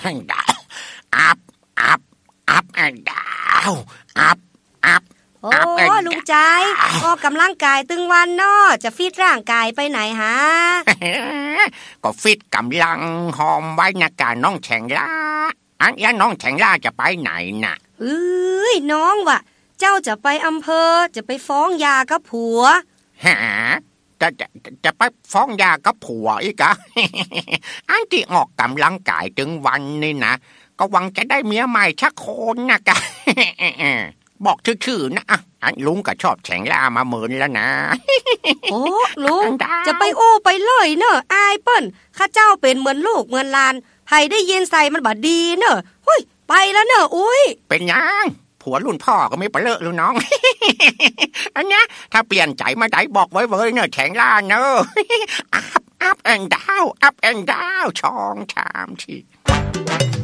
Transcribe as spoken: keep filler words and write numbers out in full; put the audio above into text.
ดาวอัพอัพอัพแอนดาวอัพอัพโอ้ลุงใจออกกำลังกายตึงวันเนาะจะฟิตร่างกายไปไหนฮะก็ฟิตกำลังหอมไว้นะกาน้องแฉงล่าอันนี้น้องแฉงล่าจะไปไหนน่ะเอ้ยน้องวะเจ้าจะไปอำเภอจะไปฟ้องยากับผัวฮะจะจะจะไปฟ้องยากับผัวอีกอะ อันที่ออกกำลังกายถึงวันนี่นะก็หวังจะได้เมียใหม่ชักคนนะกะ บอกชื่อๆนะอันลุงก็ชอบแฉงล่ามาเหมือนแล้วนะโอ้ลุงจะไปโอ้ไปเลยเนอะอายเปิ้นข้าเจ้าเป็นเหมือนลูกเหมือนหลานไผได้ยินใส่มันบ่ดีเนอะหุ้ยไปแล้วเนอะอุ้ยเป็นยังผัวรุ่นพ่อก็ไม่ไปเลอะลูกน้อง อันเนี้ยถ้าเปลี่ยนใจมาได้บอกไว้เว้ยเนอะแฉงล่าเนอะ อัพอัพแอนดาวอัพแอนดาวช่องชามที